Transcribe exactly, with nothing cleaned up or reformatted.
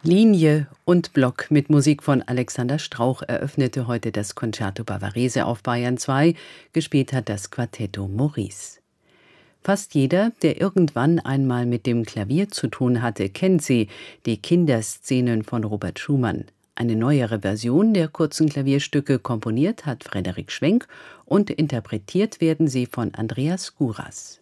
Linie und Block mit Musik von Alexander Strauch eröffnete heute das Concerto Bavarese auf Bayern zwei, gespielt hat das Quartetto Maurice. Fast jeder, der irgendwann einmal mit dem Klavier zu tun hatte, kennt sie, die Kinderszenen von Robert Schumann. Eine neuere Version der kurzen Klavierstücke komponiert hat Frederik Schwenk und interpretiert werden sie von Andreas Guras.